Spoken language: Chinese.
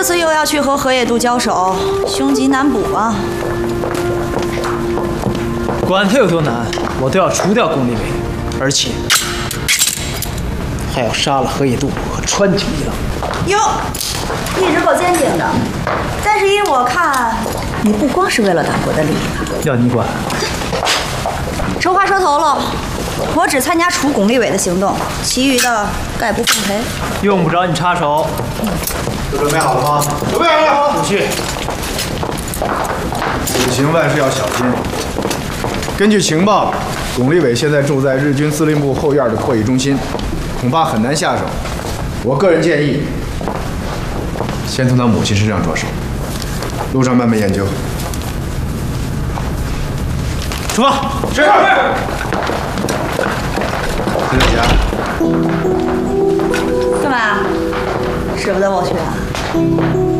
这次又要去和河野渡交手，凶吉难补啊！ 管他有多难，我都要除掉宫立伟，而且还要杀了河野渡和川井一郎。 哟，一直够坚定的。但是依我看，你不光是为了党国的利益吧？ 要你管？ 丑话说头了，我只参加除巩立伟的行动，其余的概不奉陪。 用不着你插手。 都准备好了吗？准备好了。 不去。 此行万事要小心。根据情报，巩立伟现在住在日军司令部后院的会议中心，恐怕很难下手。我个人建议，先从他母亲身上着手，路上慢慢研究。 出发。 是。陈小霞， 干嘛？舍不得我去啊？